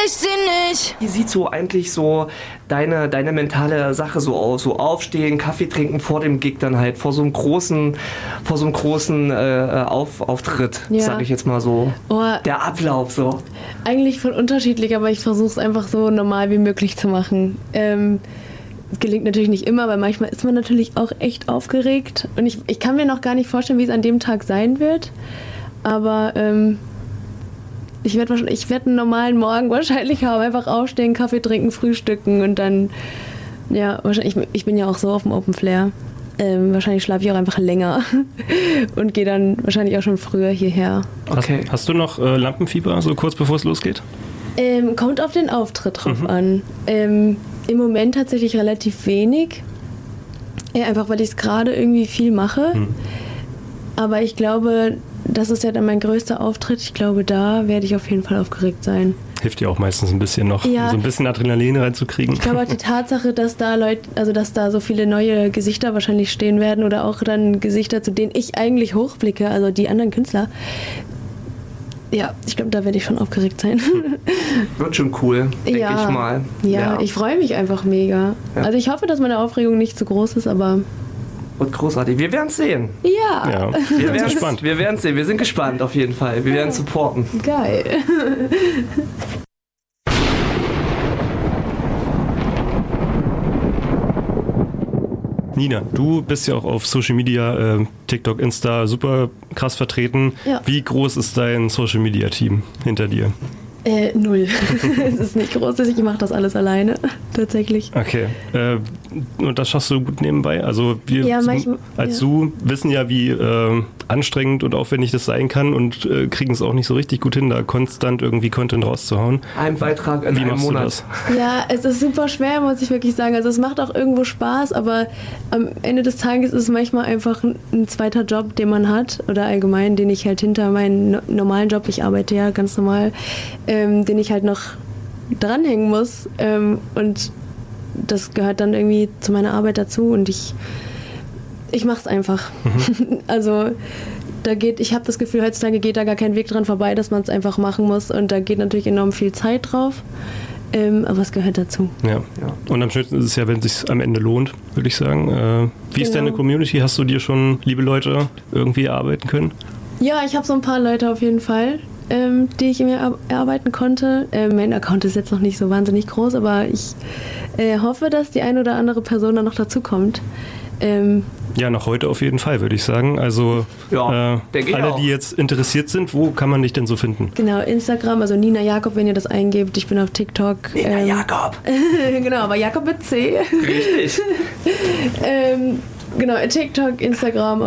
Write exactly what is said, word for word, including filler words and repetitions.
ich sie nicht. Wie sieht so eigentlich so deine, deine mentale Sache so aus? So aufstehen, Kaffee trinken vor dem Gig dann halt, vor so einem großen, vor so einem großen äh, Auf, Auftritt, Ja. sag ich jetzt mal so. Oh, Der Ablauf so. eigentlich voll unterschiedlich, aber ich versuche es einfach so normal wie möglich zu machen. Ähm, gelingt natürlich nicht immer, weil manchmal ist man natürlich auch echt aufgeregt. Und ich, ich kann mir noch gar nicht vorstellen, wie es an dem Tag sein wird. Aber ähm, ich werde ich werd einen normalen Morgen wahrscheinlich haben. Einfach aufstehen, Kaffee trinken, frühstücken und dann, ja, wahrscheinlich, ich, ich bin ja auch so auf dem Open Flair. Ähm, wahrscheinlich schlafe ich auch einfach länger und gehe dann wahrscheinlich auch schon früher hierher. Okay. Hast, hast du noch äh, Lampenfieber, so kurz bevor es losgeht? Ähm, kommt auf den Auftritt drauf Mhm. an. Ähm, Im Moment tatsächlich relativ wenig. Ja, einfach weil ich es gerade irgendwie viel mache. Mhm. Aber ich glaube, das ist ja dann mein größter Auftritt. Ich glaube, da werde ich auf jeden Fall aufgeregt sein. Hilft dir auch meistens ein bisschen noch, Ja. so ein bisschen Adrenalin reinzukriegen. Ich glaube auch die Tatsache, dass da Leute, also dass da so viele neue Gesichter wahrscheinlich stehen werden oder auch dann Gesichter, zu denen ich eigentlich hochblicke, also die anderen Künstler. Ja, ich glaube, da werde ich schon aufgeregt sein. Wird schon cool, denke Ja. ich mal. Ja, ich freue mich einfach mega. Ja. Also ich hoffe, dass meine Aufregung nicht zu groß ist, aber Wird großartig. Wir werden es sehen. ja, Ja, Wir ich bin werden's- gespannt. Wir werden es sehen. Wir sind gespannt auf jeden Fall. Wir werden supporten. geil. Nina, du bist ja auch auf Social Media, äh, TikTok, Insta super krass vertreten. Ja. Wie groß ist dein Social Media Team hinter dir? Äh, null. Es ist nicht groß, ich mache das alles alleine, tatsächlich. Okay. Äh, und das schaffst du gut nebenbei? Also wir Ja, zum- manchmal- als ja. Du wissen ja, wie äh, anstrengend und aufwendig das sein kann und äh, kriegen es auch nicht so richtig gut hin, da konstant irgendwie Content rauszuhauen. Ein Beitrag in Wie einem machst Monat. du das? Ja, es ist super schwer, muss ich wirklich sagen. Also es macht auch irgendwo Spaß, aber am Ende des Tages ist es manchmal einfach ein, ein zweiter Job, den man hat oder allgemein, den ich halt hinter meinem no- normalen Job, ich arbeite ja ganz normal, ähm, den ich halt noch dranhängen muss ähm, und das gehört dann irgendwie zu meiner Arbeit dazu und ich, ich mache es einfach. Also da geht, ich habe das Gefühl, heutzutage geht da gar kein Weg dran vorbei, dass man es einfach machen muss und da geht natürlich enorm viel Zeit drauf, ähm, aber es gehört dazu. Ja. Ja. Und am schönsten ist es ja, wenn es sich am Ende lohnt, würde ich sagen. Äh, wie ist Genau. deine Community? Hast du dir schon liebe Leute irgendwie erarbeiten können? Ja, ich habe so ein paar Leute auf jeden Fall, ähm, die ich mir er- erarbeiten konnte. Ähm, mein Account ist jetzt noch nicht so wahnsinnig groß, aber ich äh, hoffe, dass die eine oder andere Person dann noch dazu kommt. Ähm, Ja, noch heute auf jeden Fall, würde ich sagen. Also Ja, äh, denke ich alle, auch. die jetzt interessiert sind, wo kann man dich denn so finden? genau, Instagram, also Nina Jakob, wenn ihr das eingebt. Ich bin auf TikTok. Nina ähm, Jakob. genau, aber Jakob mit C. Richtig. ähm, genau, TikTok, Instagram,